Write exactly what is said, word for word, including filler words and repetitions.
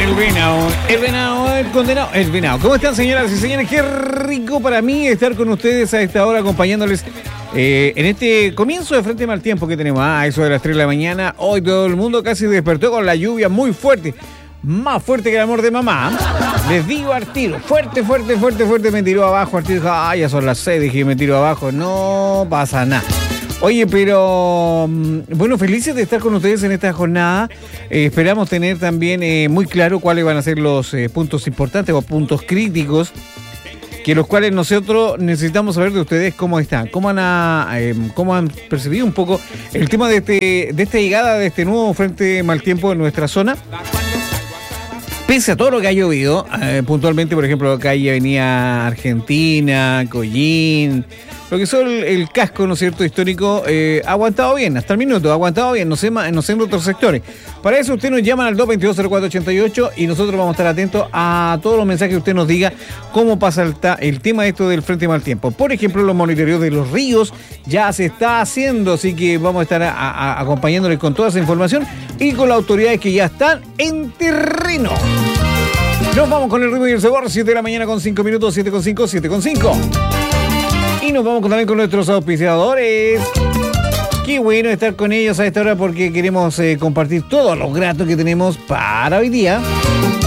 El venado, el venado, el condenado, el venado. ¿Cómo están, señoras y señores? Qué rico para mí estar con ustedes a esta hora acompañándoles eh, en este comienzo de Frente Mal Tiempo que tenemos. Ah, eso de las tres de la mañana. Hoy todo el mundo casi despertó con la lluvia muy fuerte. Más fuerte que el amor de mamá. Les digo al tiro. Fuerte, fuerte, fuerte, fuerte. Me tiró abajo. Al tiro dijo, ah, ya son las seis. Dije, me tiró abajo. No pasa nada. Oye, pero bueno, felices de estar con ustedes en esta jornada. Eh, esperamos tener también eh, muy claro cuáles van a ser los eh, puntos importantes o puntos críticos, que los cuales nosotros necesitamos saber de ustedes cómo están, cómo han, a, eh, cómo han percibido un poco el tema de, este, de esta llegada de este nuevo frente mal tiempo en nuestra zona. Pese a todo lo que ha llovido, eh, puntualmente, por ejemplo, acá ya venía Argentina, Collín, lo que son el, el casco, ¿no es cierto?, histórico, eh, ha aguantado bien, hasta el minuto, ha aguantado bien, no sé, no sé en otros sectores. Para eso usted nos llaman al dos veintidós cero cuatro ochenta y ocho y nosotros vamos a estar atentos a todos los mensajes que usted nos diga cómo pasa el, ta, el tema esto del frente mal tiempo. Por ejemplo, los monitoreos de los ríos ya se está haciendo, así que vamos a estar a, a, acompañándoles con toda esa información y con las autoridades que ya están en terreno. Nos vamos con el ritmo y el sabor, siete de la mañana con cinco minutos, siete con cinco, siete con cinco. Y nos vamos también con nuestros auspiciadores. Qué bueno estar con ellos a esta hora porque queremos eh, compartir todos los gratos que tenemos para hoy día.